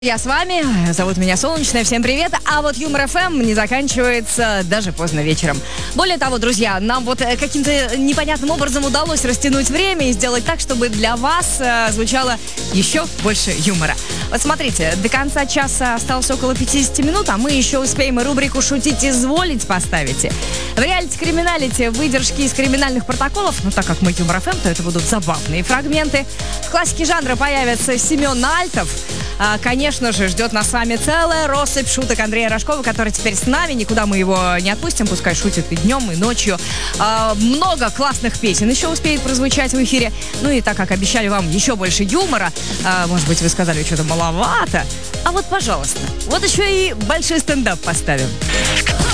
Я с вами, зовут меня Солнечная, всем привет. А вот Юмор ФМ не заканчивается даже поздно вечером. Более того, друзья, нам вот каким-то непонятным образом удалось растянуть время и сделать так, чтобы для вас звучало еще больше юмора. Вот смотрите, до конца часа осталось около 50 минут, а мы еще успеем и рубрику «Шутить изволить» поставите. В реалити-криминалити выдержки из криминальных протоколов, ну так как мы Юмор ФМ, то это будут забавные фрагменты. В классике жанра появится Семен Альтов. Конечно же, ждет нас с вами целая россыпь шуток Андрея Рожкова, который теперь с нами, никуда мы его не отпустим, пускай шутит и днем, и ночью. Много классных песен еще успеет прозвучать в эфире. Ну и так как обещали вам еще больше юмора, может быть, вы сказали, что-то маловато, а вот, пожалуйста, вот еще и большой стендап поставим.